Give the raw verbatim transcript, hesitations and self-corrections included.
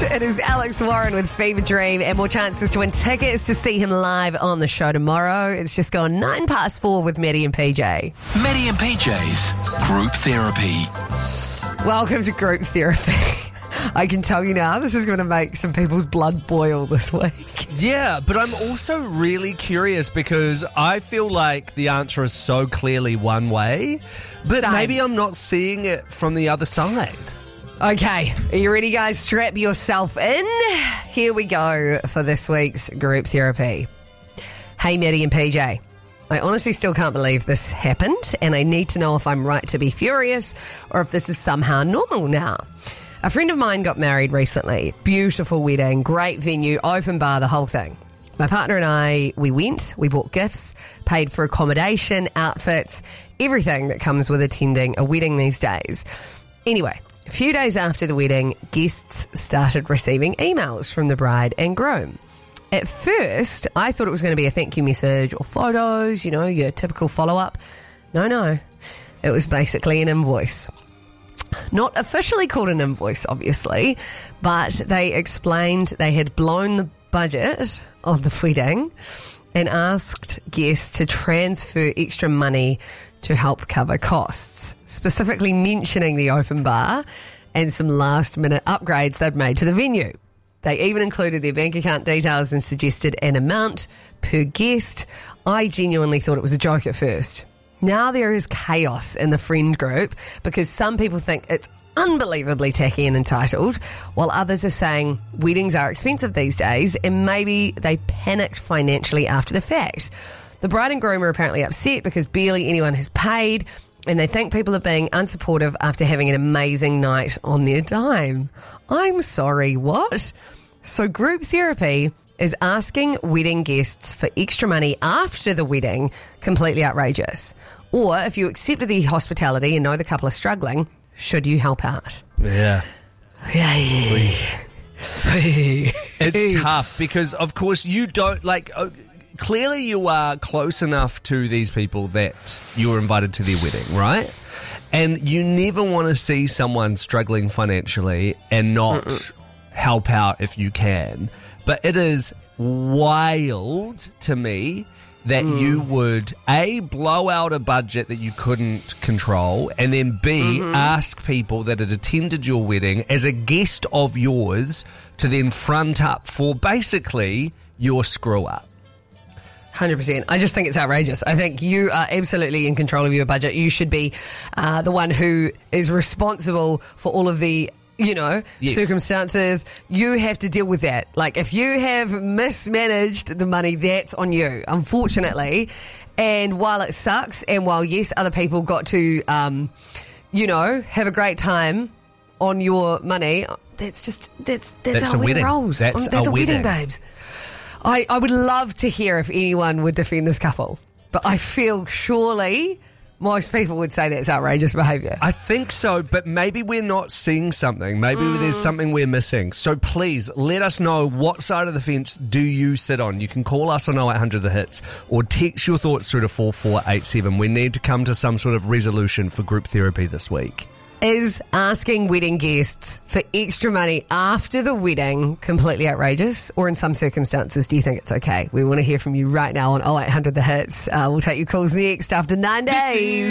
It is Alex Warren with Fever Dream, and more chances to win tickets to see him live on the show tomorrow. It's just gone nine past four with Maddie and P J. Maddie and P J's Group Therapy. Welcome to Group Therapy. I can tell you now, this is going to make some people's blood boil this week. Yeah, but I'm also really curious because I feel like the answer is so clearly one way, but Same. maybe I'm not seeing it from the other side. Okay, are you ready, guys? Strap yourself in. Here we go for this week's Group Therapy. Hey, Maddie and P J. I honestly still can't believe this happened, and I need to know if I'm right to be furious or if this is somehow normal now. A friend of mine got married recently. Beautiful wedding, great venue, open bar, the whole thing. My partner and I, we went, we bought gifts, paid for accommodation, outfits, everything that comes with attending a wedding these days. Anyway, a few days after the wedding, guests started receiving emails from the bride and groom. At first, I thought it was going to be a thank you message or photos, you know, your typical follow-up. No, no. It was basically an invoice. Not officially called an invoice, obviously, but they explained they had blown the budget of the wedding and asked guests to transfer extra money to help cover costs, specifically mentioning the open bar and some last-minute upgrades they'd made to the venue. They even included their bank account details and suggested an amount per guest. I genuinely thought it was a joke at first. Now there is chaos in the friend group because some people think it's unbelievably tacky and entitled, while others are saying weddings are expensive these days and maybe they panicked financially after the fact. The bride and groom are apparently upset because barely anyone has paid, and they think people are being unsupportive after having an amazing night on their dime. I'm sorry, what? So group therapy is asking wedding guests for extra money after the wedding completely outrageous? Or if you accepted the hospitality and know the couple are struggling, should you help out? Yeah. Yay. It's tough because, of course, you don't, like, uh, clearly you are close enough to these people that you were invited to their wedding, right? And you never want to see someone struggling financially and not Mm-mm. help out if you can. But it is wild to me that mm. you would, A, blow out a budget that you couldn't control, and then B, mm-hmm. ask people that had attended your wedding as a guest of yours to then front up for basically your screw-up. one hundred percent. I just think it's outrageous. I think you are absolutely in control of your budget. You should be uh, the one who is responsible for all of the, you know, yes. circumstances. You have to deal with that. Like, if you have mismanaged the money, that's on you, unfortunately. And while it sucks, and while, yes, other people got to, um, you know, have a great time on your money, that's just, that's that's, that's how a wedding wedding. rolls. That's, that's a, a wedding, wedding, babes. I, I would love to hear if anyone would defend this couple, but I feel surely most people would say that's outrageous behaviour. I think so, but maybe we're not seeing something. Maybe mm. there's something we're missing. So please let us know, what side of the fence do you sit on? You can call us on oh eight hundred the hits or text your thoughts through to four four eight seven. We need to come to some sort of resolution for group therapy this week. Is asking wedding guests for extra money after the wedding completely outrageous? Or in some circumstances, do you think it's okay? We want to hear from you right now on oh eight hundred the hits. Uh, we'll take your calls next after nine days.